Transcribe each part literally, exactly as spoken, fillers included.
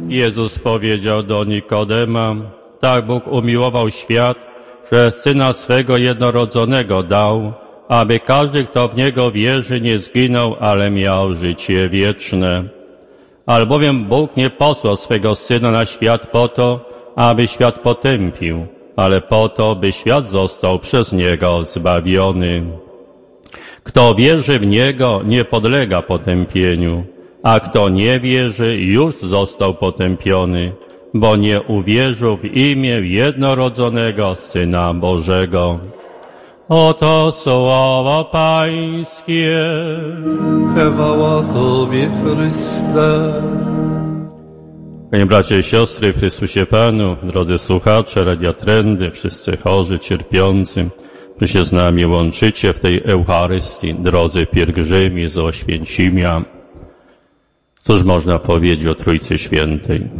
Jezus powiedział do Nikodema: tak Bóg umiłował świat, że Syna swego jednorodzonego dał, aby każdy, kto w Niego wierzy, nie zginął, ale miał życie wieczne. Albowiem Bóg nie posłał swego Syna na świat po to, aby świat potępił, ale po to, by świat został przez Niego zbawiony. Kto wierzy w Niego, nie podlega potępieniu, a kto nie wierzy, już został potępiony, bo nie uwierzył w imię jednorodzonego Syna Bożego. Oto słowo Pańskie. Chwała Tobie, Chryste. Panie bracia i siostry, w Chrystusie Panu, drodzy słuchacze Radia Trendy, wszyscy chorzy, cierpiący, którzy się z nami łączycie w tej Eucharystii, drodzy pielgrzymi z Oświęcimia. Cóż można powiedzieć o Trójcy Świętej?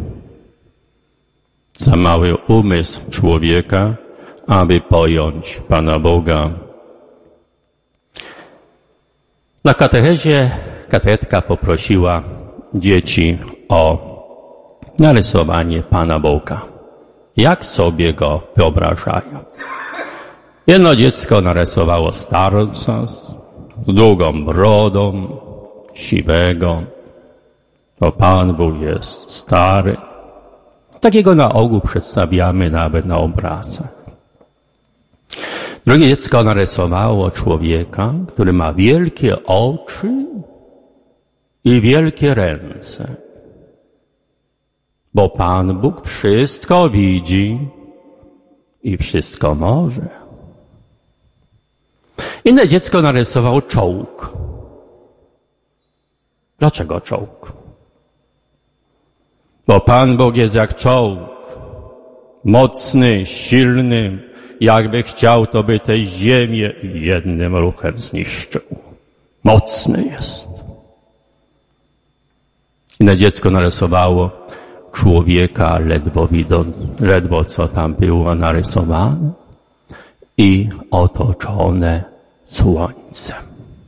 Za mały umysł człowieka, aby pojąć Pana Boga. Na katechezie katechetka poprosiła dzieci o narysowanie Pana Boga. Jak sobie Go wyobrażają? Jedno dziecko narysowało starca z długą brodą, siwego. To Pan Bóg jest stary. Takiego na ogół przedstawiamy nawet na obrazach. Drugie dziecko narysowało człowieka, który ma wielkie oczy i wielkie ręce. Bo Pan Bóg wszystko widzi i wszystko może. Inne dziecko narysowało czołg. Dlaczego czołg? Bo Pan Bóg jest jak czołg. Mocny, silny. Jakby chciał, to by tę ziemię jednym ruchem zniszczył. Mocny jest. Inne dziecko narysowało człowieka, ledwo widząc, ledwo co tam było narysowane i otoczone słońcem.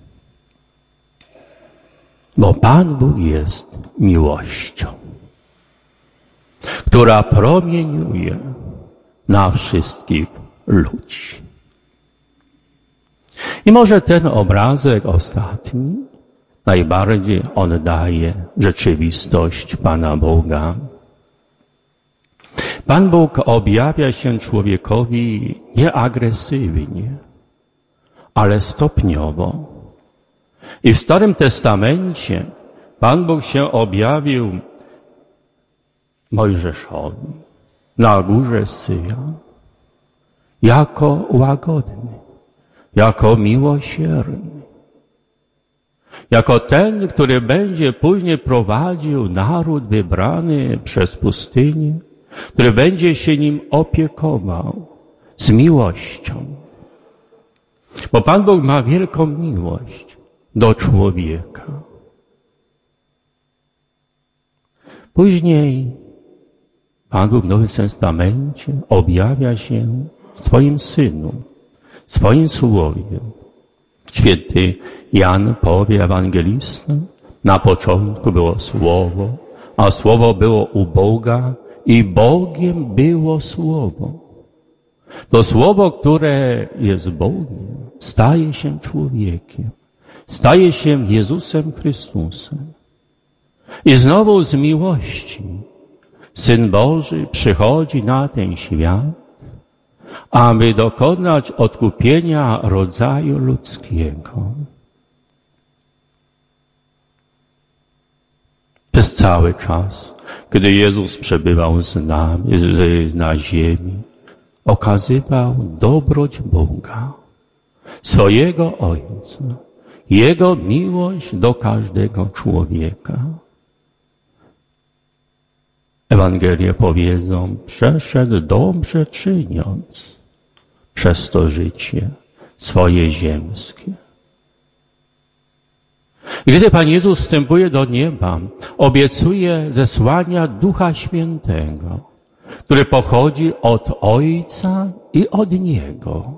Bo Pan Bóg jest miłością, która promieniuje na wszystkich ludzi. I może ten obrazek ostatni najbardziej oddaje rzeczywistość Pana Boga. Pan Bóg objawia się człowiekowi nie agresywnie, ale stopniowo. I w Starym Testamencie Pan Bóg się objawił Mojżeszowi na górze Syjon jako łagodny, jako miłosierny, jako ten, który będzie później prowadził naród wybrany przez pustynię, który będzie się nim opiekował z miłością. Bo Pan Bóg ma wielką miłość do człowieka. Później Pan Bóg w Nowym Testamencie objawia się w swoim Synu, w swoim Słowie. Święty Jan powie, ewangelista, na początku było Słowo, a Słowo było u Boga i Bogiem było Słowo. To Słowo, które jest Bogiem, staje się człowiekiem, staje się Jezusem Chrystusem. I znowu z miłości Syn Boży przychodzi na ten świat, aby dokonać odkupienia rodzaju ludzkiego. Przez cały czas, kiedy Jezus przebywał z nami, na ziemi, okazywał dobroć Boga, swojego Ojca, Jego miłość do każdego człowieka. Ewangelie powiedzą, przeszedł dobrze czyniąc przez to życie swoje ziemskie. I gdy Pan Jezus wstępuje do nieba, obiecuje zesłania Ducha Świętego, który pochodzi od Ojca i od Niego.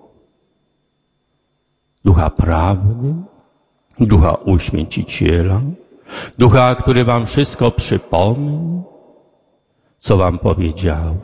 Ducha prawdy, Ducha Uświęciciela, Ducha, który wam wszystko przypomni, co wam powiedziałem.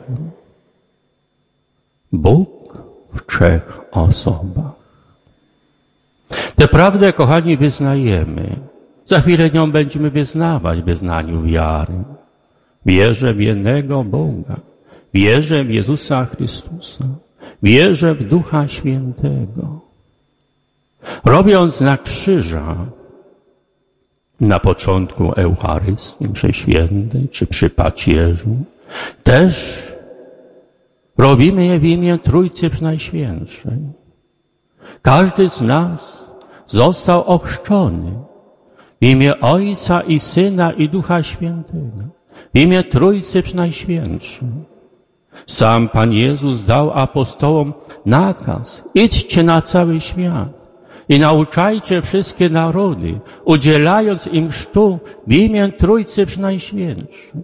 Bóg w trzech osobach. Tę prawdę, kochani, wyznajemy. Za chwilę nią będziemy wyznawać w wyznaniu wiary. Wierzę w jednego Boga. Wierzę w Jezusa Chrystusa. Wierzę w Ducha Świętego. Robiąc na krzyża, na początku Eucharystii, mszy świętej, czy przy pacierzu, też robimy je w imię Trójcy Najświętszej. Każdy z nas został ochrzczony w imię Ojca i Syna i Ducha Świętego, w imię Trójcy Najświętszej. Sam Pan Jezus dał apostołom nakaz: idźcie na cały świat i nauczajcie wszystkie narody, udzielając im chrztu w imię Trójcy Najświętszej.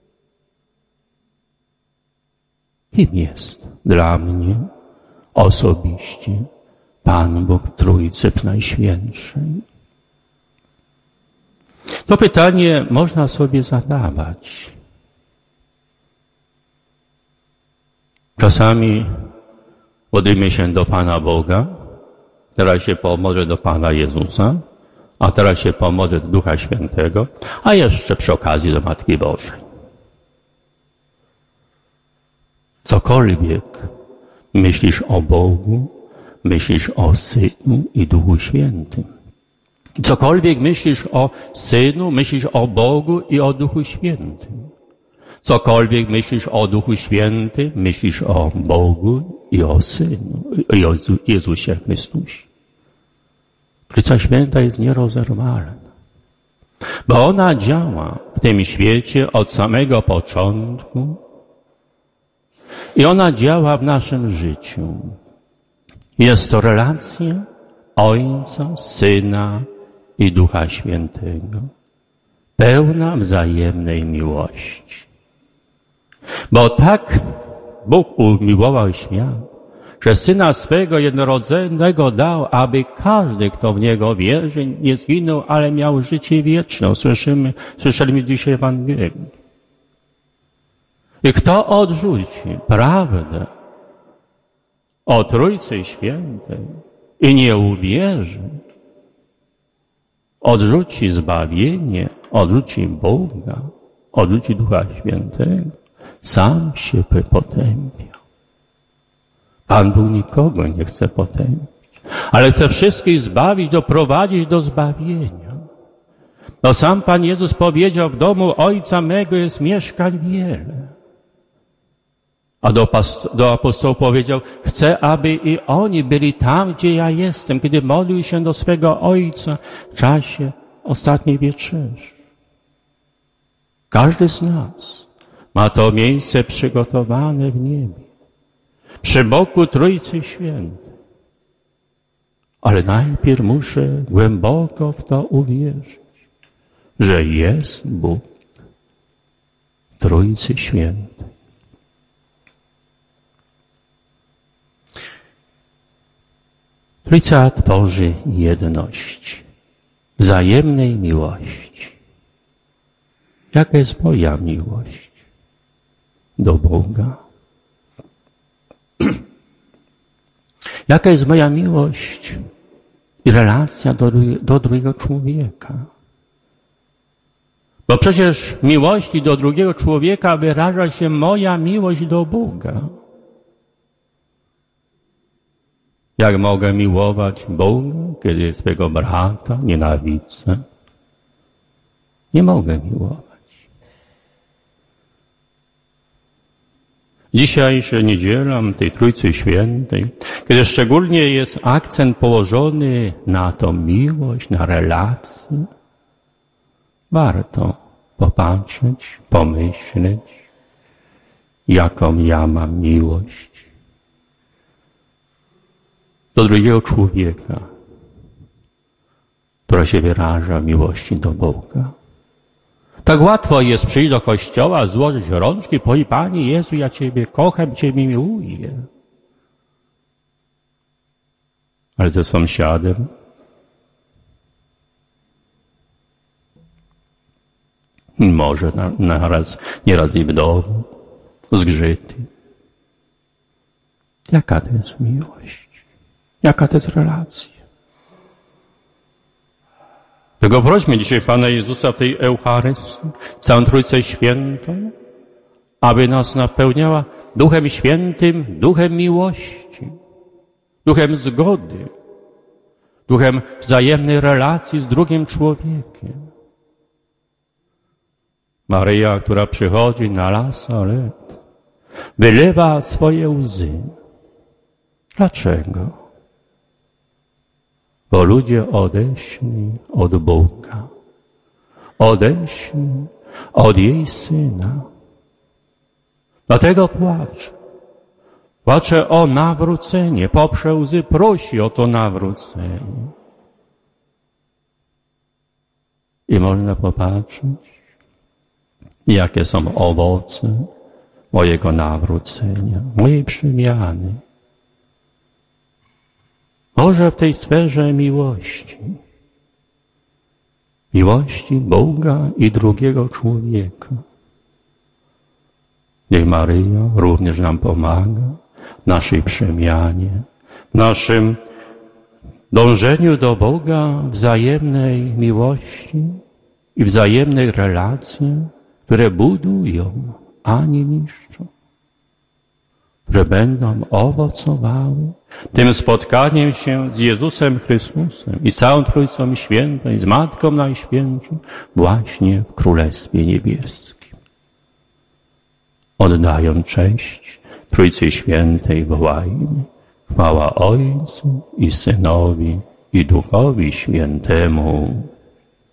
Kim jest dla mnie osobiście Pan Bóg Trójcy Najświętszej? To pytanie można sobie zadawać. Czasami modlimy się do Pana Boga, teraz się pomodlę do Pana Jezusa, a teraz się pomodlę do Ducha Świętego, a jeszcze przy okazji do Matki Bożej. Cokolwiek myślisz o Bogu, myślisz o Synu i Duchu Świętym. Cokolwiek myślisz o Synu, myślisz o Bogu i o Duchu Świętym. Cokolwiek myślisz o Duchu Świętym, myślisz o Bogu i o Synu, i o Jezusie Chrystusie. Trójca Święta jest nierozerwalna, bo ona działa w tym świecie od samego początku i ona działa w naszym życiu. Jest to relacja Ojca, Syna i Ducha Świętego, pełna wzajemnej miłości. Bo tak Bóg umiłował świat, że Syna swego jednorodzonego dał, aby każdy, kto w Niego wierzy, nie zginął, ale miał życie wieczne. Słyszymy, słyszeliśmy dzisiaj w Ewangelii. I kto odrzuci prawdę o Trójcy Świętej i nie uwierzy, odrzuci zbawienie, odrzuci Boga, odrzuci Ducha Świętego, sam się potępia. Pan Bóg nikogo nie chce potępić, ale chce wszystkich zbawić, doprowadzić do zbawienia. No sam Pan Jezus powiedział: w domu Ojca mego jest mieszkań wiele. A do, do apostołów powiedział: chcę, aby i oni byli tam, gdzie ja jestem, kiedy modlił się do swego Ojca w czasie ostatniej wieczerzy. Każdy z nas ma to miejsce przygotowane w niebie, przy boku Trójcy Świętej. Ale najpierw muszę głęboko w to uwierzyć, że jest Bóg Trójcy Świętej. Trójca tworzy jedność, wzajemnej miłości. Jaka jest moja miłość do Boga? Jaka jest moja miłość i relacja do, do drugiego człowieka? Bo przecież miłości do drugiego człowieka wyraża się moja miłość do Boga. Jak mogę miłować Boga, kiedy swego brata nienawidzę? Nie mogę miłować. Dzisiejsza niedziela tej Trójcy Świętej, kiedy szczególnie jest akcent położony na tą miłość, na relację, warto popatrzeć, pomyśleć, jaką ja mam miłość do drugiego człowieka, która się wyraża w miłości do Boga. Tak łatwo jest przyjść do kościoła, złożyć rączki, powiedzieć: Panie Jezu, ja Ciebie kocham, Ciebie miłuję. Ale ze sąsiadem Może naraz, nieraz i w domu, zgrzyty. Jaka to jest miłość? Jaka to jest relacja? Tego prośmy dzisiaj Pana Jezusa w tej Eucharystii, całą Trójcę Świętą, aby nas napełniała Duchem Świętym, Duchem miłości, Duchem zgody, Duchem wzajemnej relacji z drugim człowiekiem. Maryja, która przychodzi na Lasaret, wylewa swoje łzy. Dlaczego? Bo ludzie odeszli od Boga, odeszli od jej Syna. Dlatego płacze. Płacze o nawrócenie, poprzez łzy prosi o to nawrócenie. I można popatrzeć, jakie są owoce mojego nawrócenia, mojej przemiany. Może w tej sferze miłości, miłości Boga i drugiego człowieka. Niech Maryja również nam pomaga w naszej przemianie, w naszym dążeniu do Boga, wzajemnej miłości i wzajemnej relacji, które budują, a nie niszczą, które będą owocowały tym spotkaniem się z Jezusem Chrystusem i całą Trójcą Świętą i z Matką Najświętszą właśnie w Królestwie Niebieskim. Oddając cześć Trójcy Świętej wołajmy: chwała Ojcu i Synowi i Duchowi Świętemu.